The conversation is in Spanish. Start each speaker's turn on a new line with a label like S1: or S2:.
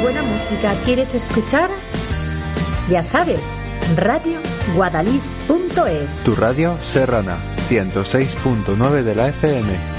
S1: buena música quieres escuchar? Ya sabes, radioguadalix.es.
S2: Tu radio serrana, 106.9 de la FM.